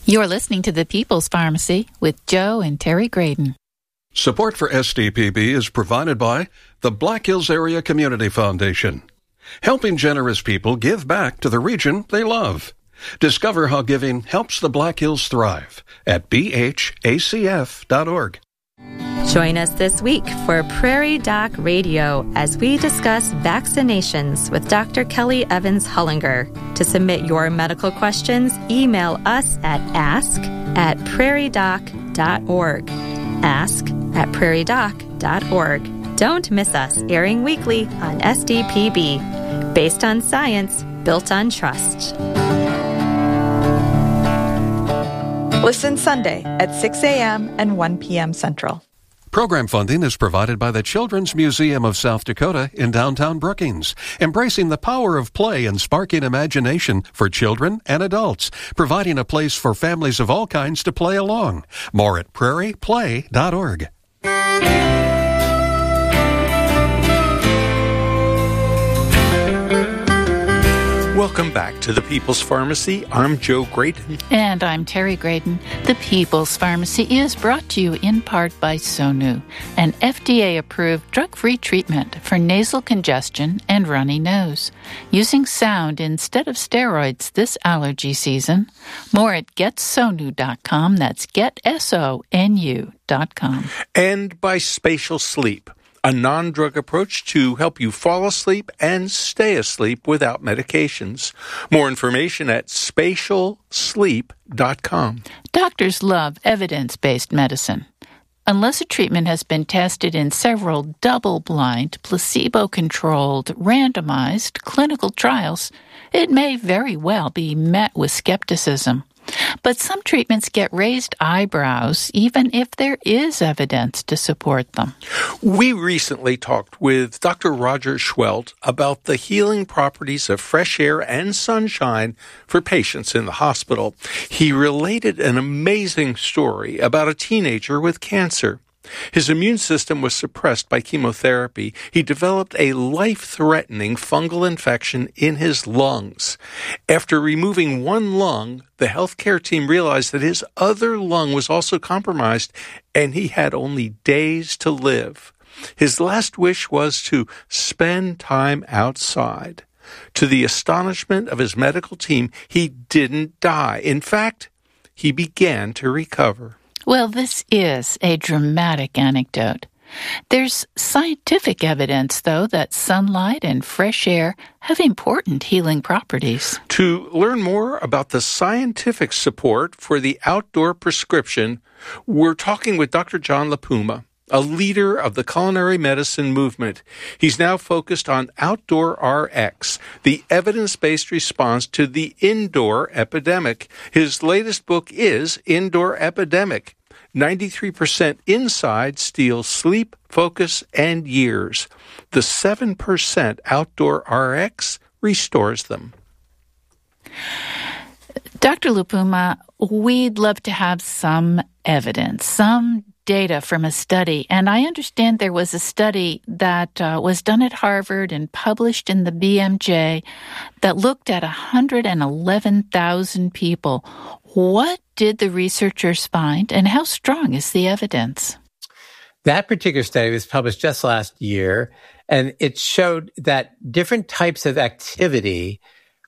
You're listening to The People's Pharmacy with Joe and Terry Graydon. Support for SDPB is provided by the Black Hills Area Community Foundation, helping generous people give back to the region they love. Discover how giving helps the Black Hills thrive at bhacf.org. Join us this week for Prairie Doc Radio as we discuss vaccinations with Dr. Kelly Evans Hullinger. To submit your medical questions, email us at ask@prairiedoc.org. ask@prairiedoc.org. Don't miss us, airing weekly on SDPB. Based on science, built on trust. Listen Sunday at 6 a.m. and 1 p.m. Central. Program funding is provided by the Children's Museum of South Dakota in downtown Brookings, embracing the power of play and sparking imagination for children and adults, providing a place for families of all kinds to play along. More at prairieplay.org. Welcome back to the People's Pharmacy. I'm Joe Graydon. And I'm Terry Graydon. The People's Pharmacy is brought to you in part by Sonu, an FDA-approved drug-free treatment for nasal congestion and runny nose, using sound instead of steroids this allergy season. More at getsonu.com. That's getsonu.com. And by Spatial Sleep, a non-drug approach to help you fall asleep and stay asleep without medications. More information at spatialsleep.com. Doctors love evidence-based medicine. Unless a treatment has been tested in several double-blind, placebo-controlled, randomized clinical trials, it may very well be met with skepticism. But some treatments get raised eyebrows, even if there is evidence to support them. We recently talked with Dr. Roger Schwelt about the healing properties of fresh air and sunshine for patients in the hospital. He related an amazing story about a teenager with cancer. His immune system was suppressed by chemotherapy. He developed a life-threatening fungal infection in his lungs. After removing one lung, the healthcare team realized that his other lung was also compromised, and he had only days to live. His last wish was to spend time outside. To the astonishment of his medical team, he didn't die. In fact, he began to recover. Well, this is a dramatic anecdote. There's scientific evidence, though, that sunlight and fresh air have important healing properties. To learn more about the scientific support for the outdoor prescription, we're talking with Dr. John LaPuma, a leader of the culinary medicine movement. He's now focused on Outdoor RX, the evidence-based response to the indoor epidemic. His latest book is Indoor Epidemic. 93% inside steals sleep, focus, and years. The 7% Outdoor RX restores them. Dr. LaPuma, we'd love to have some evidence, some data from a study. And I understand there was a study that was done at Harvard and published in the BMJ that looked at 111,000 people. What did the researchers find, and how strong is the evidence? That particular study was published just last year, and it showed that different types of activity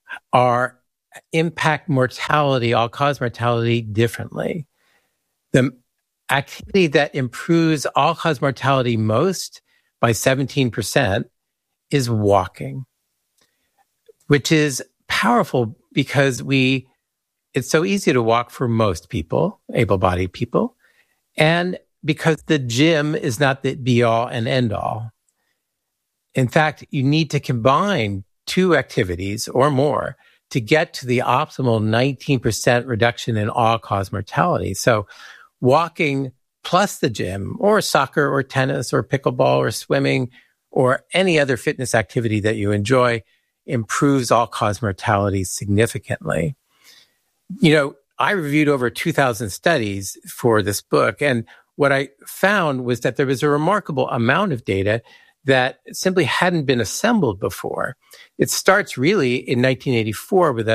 impact mortality, all-cause mortality differently. The activity that improves all-cause mortality most by 17% is walking, which is powerful because it's so easy to walk for most people, able-bodied people, and because the gym is not the be-all and end-all. In fact, you need to combine two activities or more to get to the optimal 19% reduction in all-cause mortality. So walking plus the gym, or soccer or tennis or pickleball or swimming or any other fitness activity that you enjoy improves all-cause mortality significantly. You know, I reviewed over 2,000 studies for this book, and what I found was that there was a remarkable amount of data that simply hadn't been assembled before. It starts really in 1984 with a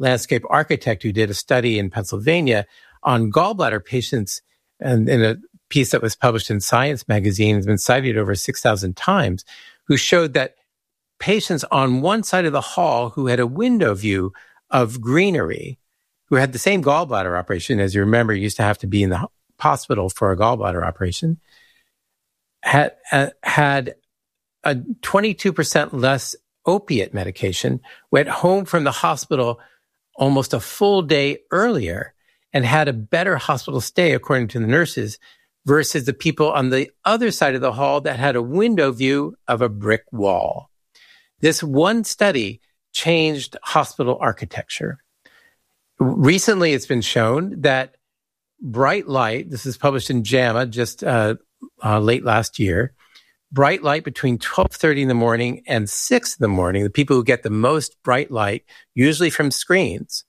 landscape architect who did a study in Pennsylvania on gallbladder patients, and in a piece that was published in Science magazine, has been cited over 6,000 times, who showed that patients on one side of the hall who had a window view of greenery, who had the same gallbladder operation, as you remember, used to have to be in the hospital for a gallbladder operation, had a 22% less opiate medication, went home from the hospital almost a full day earlier, and had a better hospital stay, according to the nurses, versus the people on the other side of the hall that had a window view of a brick wall. This one study changed hospital architecture. Recently, it's been shown that bright light, this is published in JAMA just late last year, bright light between 12:30 in the morning and 6 in the morning, the people who get the most bright light, usually from screens,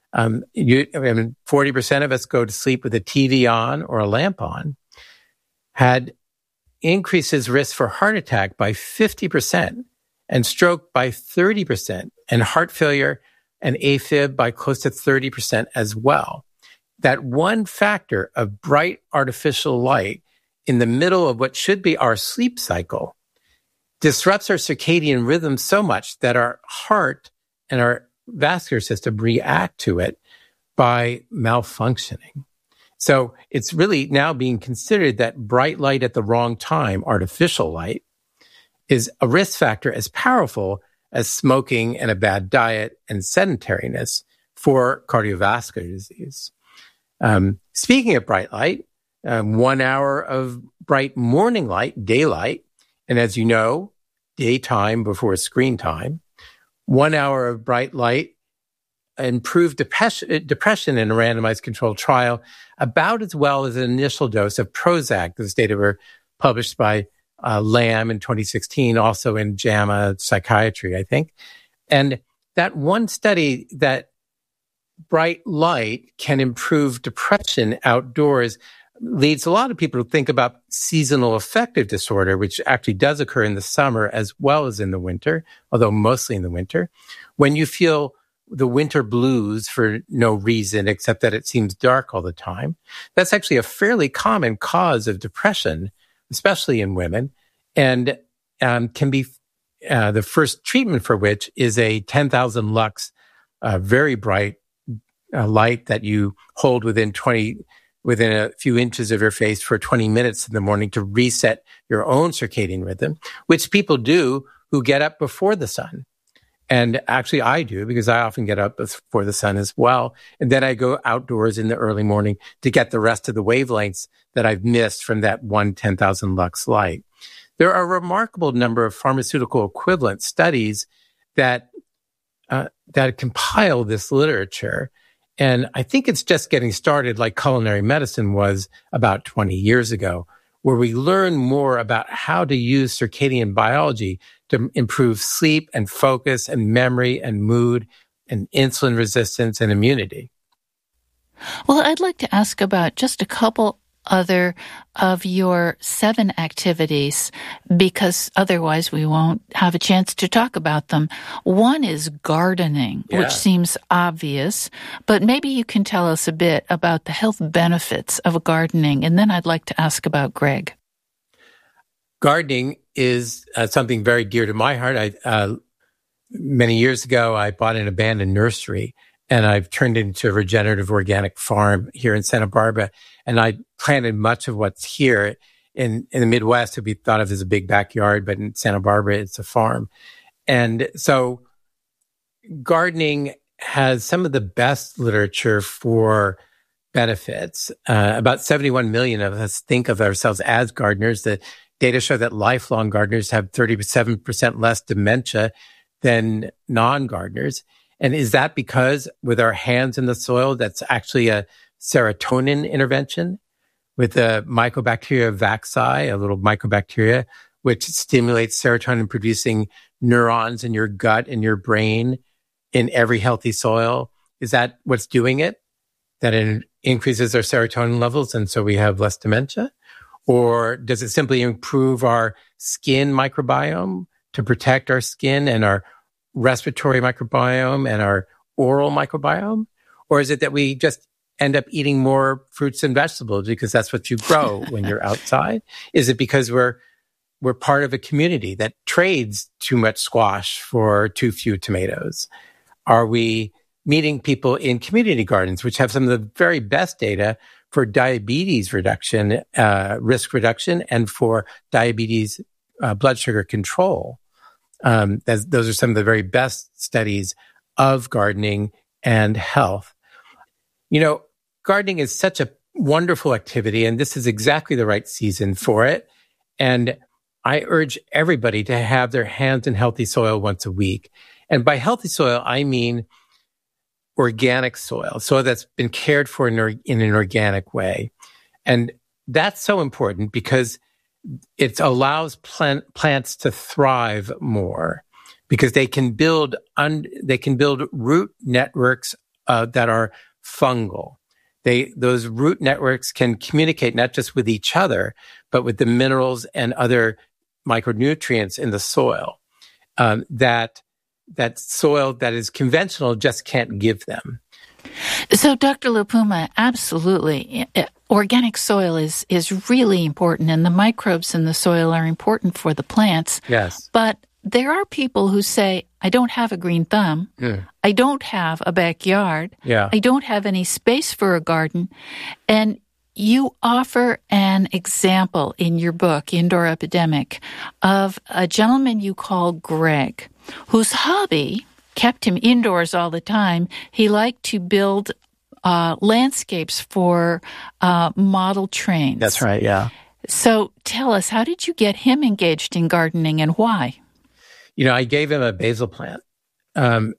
40% of us go to sleep with a TV on or a lamp on, had increases risk for heart attack by 50% and stroke by 30% and heart failure and AFib by close to 30% as well. That one factor of bright artificial light in the middle of what should be our sleep cycle disrupts our circadian rhythm so much that our heart and our vascular system react to it by malfunctioning. So it's really now being considered that bright light at the wrong time, artificial light, is a risk factor as powerful as smoking and a bad diet and sedentariness for cardiovascular disease. Speaking of bright light, 1 hour of bright morning light, daylight, and as you know, daytime before screen time, 1 hour of bright light improved depression in a randomized controlled trial about as well as an initial dose of Prozac. Those data were published by Lamb in 2016, also in JAMA Psychiatry, I think. And that one study that bright light can improve depression outdoors leads a lot of people to think about seasonal affective disorder, which actually does occur in the summer as well as in the winter, although mostly in the winter. When you feel the winter blues for no reason except that it seems dark all the time, that's actually a fairly common cause of depression, especially in women, and can be the first treatment for which is a 10,000 lux, very bright light that you hold within a few inches of your face for 20 minutes in the morning to reset your own circadian rhythm, which people do who get up before the sun. And actually I do, because I often get up before the sun as well. And then I go outdoors in the early morning to get the rest of the wavelengths that I've missed from that 10,000 lux light. There are a remarkable number of pharmaceutical equivalent studies that compile this literature. And I think it's just getting started, like culinary medicine was about 20 years ago, where we learn more about how to use circadian biology to improve sleep and focus and memory and mood and insulin resistance and immunity. Well, I'd like to ask about just a couple other of your 7 activities, because otherwise we won't have a chance to talk about them. One is gardening, which seems obvious, but maybe you can tell us a bit about the health benefits of gardening, and then I'd like to ask about Greg. Gardening is something very dear to my heart. Many years ago, I bought an abandoned nursery, and I've turned it into a regenerative organic farm here in Santa Barbara. And I planted much of what's here in the Midwest to be thought of as a big backyard, but in Santa Barbara, it's a farm. And so gardening has some of the best literature for benefits. About 71 million of us think of ourselves as gardeners. The data show that lifelong gardeners have 37% less dementia than non-gardeners. And is that because with our hands in the soil, that's actually a serotonin intervention with the Mycobacteria vacci, a little mycobacteria, which stimulates serotonin producing neurons in your gut and your brain in every healthy soil? Is that what's doing it? That it increases our serotonin levels and so we have less dementia? Or does it simply improve our skin microbiome to protect our skin and our respiratory microbiome and our oral microbiome? Or is it that we just end up eating more fruits and vegetables because that's what you grow when you're outside? Is it because we're part of a community that trades too much squash for too few tomatoes? Are we meeting people in community gardens, which have some of the very best data for diabetes reduction, risk reduction, and for diabetes blood sugar control? Those are some of the very best studies of gardening and health. You know, gardening is such a wonderful activity, and this is exactly the right season for it. And I urge everybody to have their hands in healthy soil once a week. And by healthy soil, I mean organic soil that's been cared for in an organic way. And that's so important because it allows plants to thrive more, because they can build root networks that are fungal. Those root networks can communicate not just with each other, but with the minerals and other micronutrients in the soil that soil that is conventional just can't give them. So, Dr. Lupuma, absolutely. Organic soil is really important, and the microbes in the soil are important for the plants. Yes. But there are people who say, I don't have a green thumb. I don't have a backyard. I don't have any space for a garden. And you offer an example in your book, Indoor Epidemic, of a gentleman you call Greg, whose hobby kept him indoors all the time. He liked to build landscapes for model trains. That's right, yeah. So tell us, how did you get him engaged in gardening and why? You know, I gave him a basil plant. And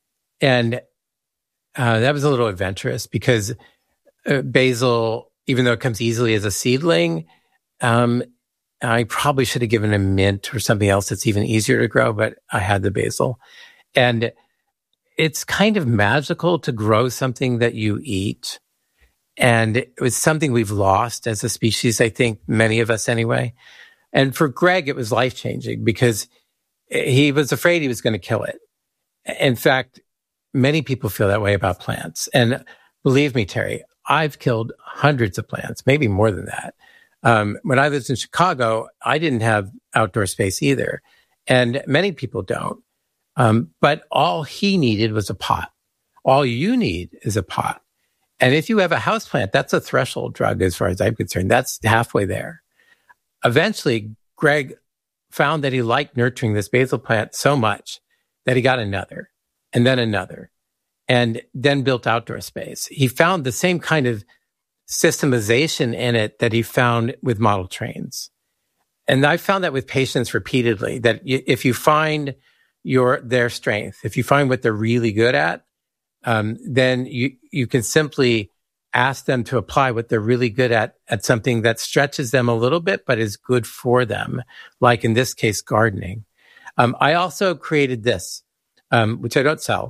that was a little adventurous because basil, even though it comes easily as a seedling, I probably should have given him mint or something else that's even easier to grow, but I had the basil. And it's kind of magical to grow something that you eat. And it was something we've lost as a species, I think, many of us anyway. And for Greg, it was life-changing because he was afraid he was going to kill it. In fact, many people feel that way about plants. And believe me, Terry, I've killed hundreds of plants, maybe more than that. When I lived in Chicago, I didn't have outdoor space either. And many people don't. But all he needed was a pot. All you need is a pot. And if you have a houseplant, that's a threshold drug as far as I'm concerned. That's halfway there. Eventually, Greg found that he liked nurturing this basil plant so much that he got another, and then built outdoor space. He found the same kind of systemization in it that he found with model trains. And I found that with patients repeatedly, that if you find their strength, if you find what they're really good at, then you can simply ask them to apply what they're really good at something that stretches them a little bit, but is good for them, like in this case, gardening. I also created this, which I don't sell.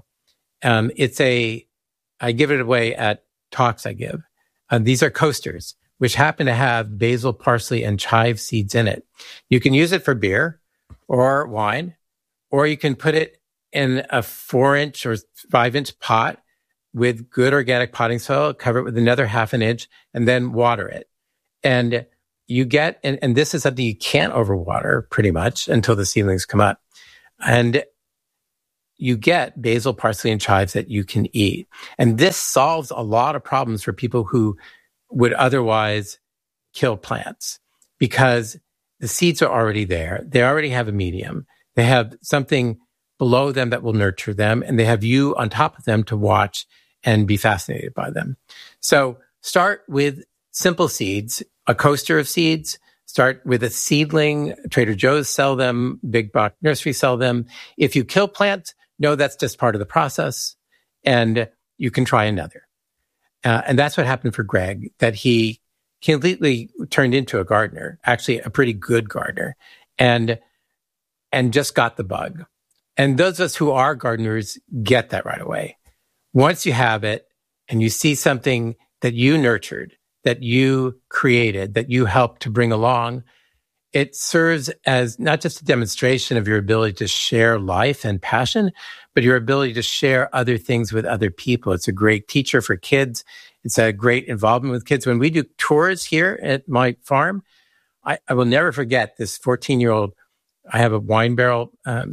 I give it away at talks I give. These are coasters, which happen to have basil, parsley, and chive seeds in it. You can use it for beer or wine, or you can put it in a 4-inch or 5-inch pot with good organic potting soil, cover it with another 1/2 inch, and then water it. And you get, and this is something you can't overwater pretty much until the seedlings come up. And you get basil, parsley, and chives that you can eat. And this solves a lot of problems for people who would otherwise kill plants because the seeds are already there. They already have a medium. They have something below them that will nurture them, and they have you on top of them to watch and be fascinated by them. So start with simple seeds, a coaster of seeds. Start with a seedling. Trader Joe's sell them. Big box nurseries sell them. If you kill plants, no, that's just part of the process, and you can try another. And that's what happened for Greg, that he completely turned into a gardener, actually a pretty good gardener, and just got the bug. And those of us who are gardeners get that right away. Once you have it and you see something that you nurtured, that you created, that you helped to bring along, it serves as not just a demonstration of your ability to share life and passion, but your ability to share other things with other people. It's a great teacher for kids. It's a great involvement with kids. When we do tours here at my farm, I will never forget this 14-year-old. I have a wine barrel,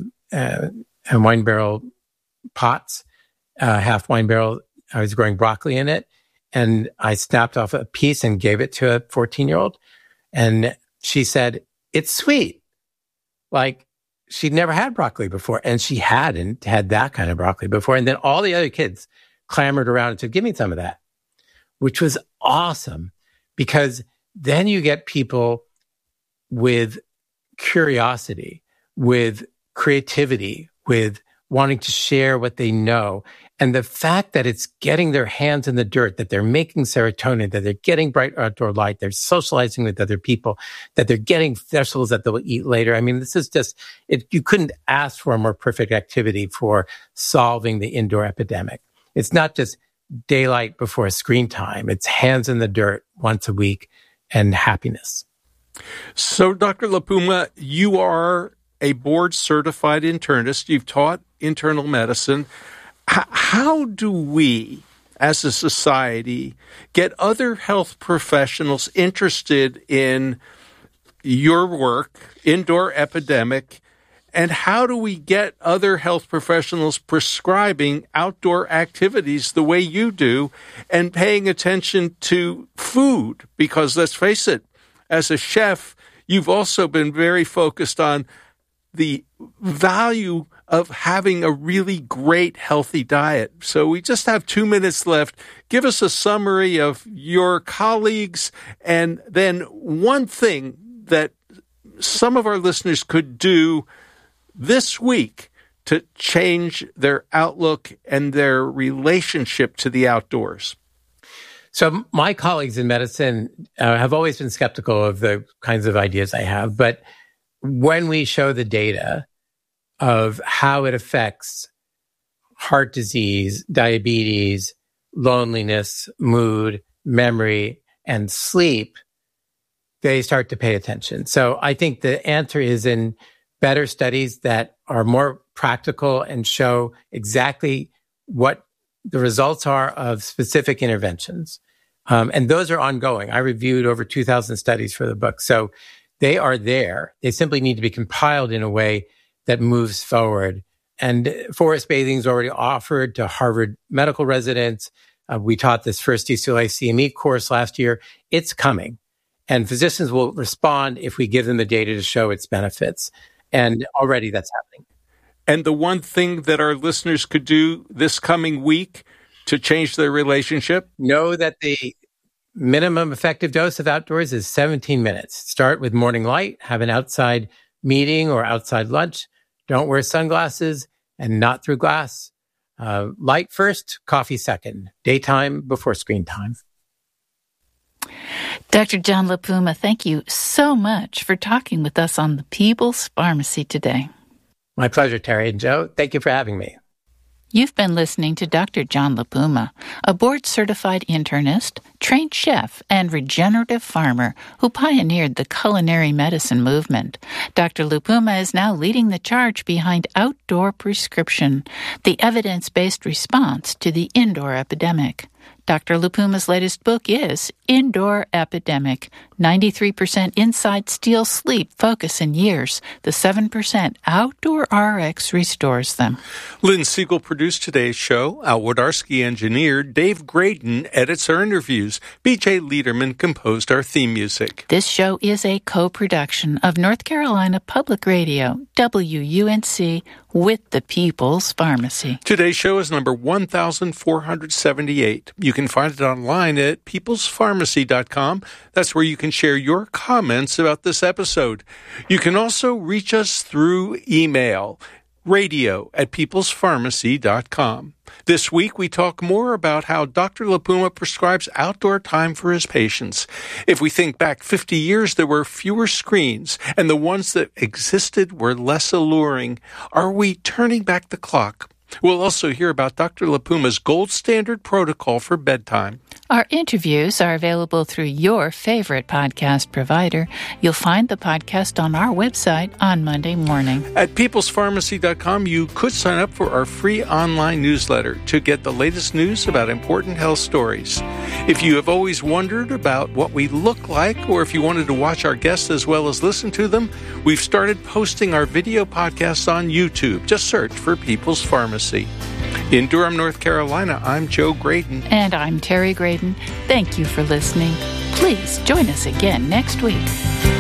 pots, half wine barrel. I was growing broccoli in it, and I snapped off a piece and gave it to a 14-year-old. And she said, "It's sweet." Like, she'd never had broccoli before, and she hadn't had that kind of broccoli before. And then all the other kids clamored around and said, "Give me some of that," which was awesome, because then you get people with curiosity, with creativity, with wanting to share what they know. And the fact that it's getting their hands in the dirt, that they're making serotonin, that they're getting bright outdoor light, they're socializing with other people, that they're getting vegetables that they'll eat later. I mean, this is just, you couldn't ask for a more perfect activity for solving the indoor epidemic. It's not just daylight before screen time. It's hands in the dirt once a week and happiness. So, Dr. LaPuma, you are a board-certified internist. You've taught internal medicine. How do we, as a society, get other health professionals interested in your work, indoor epidemic, and how do we get other health professionals prescribing outdoor activities the way you do and paying attention to food? Because let's face it, as a chef, you've also been very focused on the value of having a really great, healthy diet. So we just have 2 minutes left. Give us a summary of your colleagues, and then one thing that some of our listeners could do this week to change their outlook and their relationship to the outdoors. So my colleagues in medicine have always been skeptical of the kinds of ideas I have. But when we show the data of how it affects heart disease, diabetes, loneliness, mood, memory, and sleep, they start to pay attention. So I think the answer is in better studies that are more practical and show exactly what the results are of specific interventions. And those are ongoing. I reviewed over 2,000 studies for the book. So they are there. They simply need to be compiled in a way that moves forward. And forest bathing is already offered to Harvard medical residents. We taught this first UCLA CME course last year. It's coming. And physicians will respond if we give them the data to show its benefits. And already that's happening. And the one thing that our listeners could do this coming week to change their relationship? Know that the minimum effective dose of outdoors is 17 minutes. Start with morning light, have an outside meeting or outside lunch. Don't wear sunglasses and not through glass. Light first, coffee second. Daytime before screen time. Dr. John LaPuma, thank you so much for talking with us on the People's Pharmacy today. My pleasure, Terry and Joe. Thank you for having me. You've been listening to Dr. John LaPuma, a board-certified internist, trained chef, and regenerative farmer who pioneered the culinary medicine movement. Dr. LaPuma is now leading the charge behind Outdoor Prescription, the evidence-based response to the indoor epidemic. Dr. LaPuma's latest book is Indoor Epidemic, 93% Inside Steals Sleep, Focus, and Years. The 7% Outdoor RX restores them. Lynn Siegel produced today's show. Al Wodarski engineered. Dave Graydon edits our interviews. B.J. Liederman composed our theme music. This show is a co-production of North Carolina Public Radio, WUNC, with the People's Pharmacy. Today's show is number 1478. You can find it online at peoplespharmacy.com. That's where you can share your comments about this episode. You can also reach us through email, radio@peoplespharmacy.com. This week, we talk more about how Dr. LaPuma prescribes outdoor time for his patients. If we think back 50 years, there were fewer screens, and the ones that existed were less alluring. Are we turning back the clock? We'll also hear about Dr. LaPuma's gold standard protocol for bedtime. Our interviews are available through your favorite podcast provider. You'll find the podcast on our website on Monday morning. At peoplespharmacy.com, you could sign up for our free online newsletter to get the latest news about important health stories. If you have always wondered about what we look like, or if you wanted to watch our guests as well as listen to them, we've started posting our video podcasts on YouTube. Just search for People's Pharmacy. In Durham, North Carolina, I'm Joe Graydon. And I'm Terry Graydon. Thank you for listening. Please join us again next week.